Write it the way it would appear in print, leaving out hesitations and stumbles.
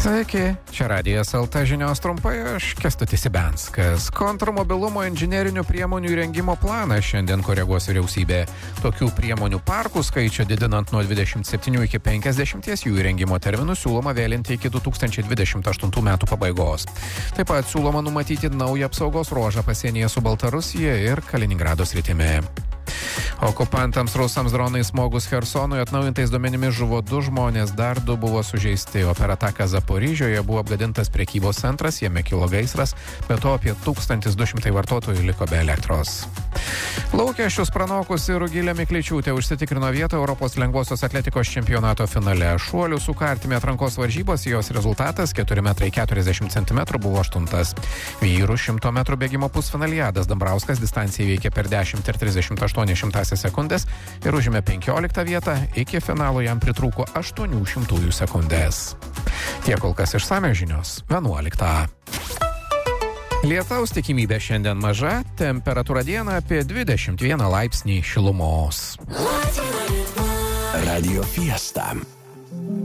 Sveiki, čia Radijas LT žinios trumpai, aš Kęstutis Ibenskas. Kontrmobilumo inžinerinių priemonių įrengimo planą šiandien koreguos vyriausybė. Tokių priemonių parkų skaičių didinant nuo 27 iki 50 jų įrengimo terminų siūloma vėlinti iki 2028 metų pabaigos. Taip pat siūloma numatyti naują apsaugos ruožą pasienyje su Baltarusija ir Kaliningrado sritimi. Okupantams rusams dronai smogus Chersonui atnaujintais duomenimis žuvo 2 žmonės, dar 2 buvo sužeisti, o per ataką Zaporižioje buvo apgadintas prekybos centras, jame kilo gaisras, be to apie 1200 vartotojų liko be elektros. Lūkesčius pranokusi Rugilė Mikličiūtė užsitikrino vietą Europos lengvosios atletikos čempionato finale. Šuolių su kartimi atrankos varžybos jos rezultatas 4,40 m buvo 8. Vyrų 100 m bėgimo pusfinalyje Adas Dambrauskas distanciją įveikė per 10,38 sekundės ir užėmė 15 vietą, iki finalo jam pritrūko 0,08 sekundės. Tiek kol kas išsamios žinios 11. Lietaus tikimybė šiandien maža, temperatūra dieną apie 21 laipsnį šilumos. Radio Fiesta.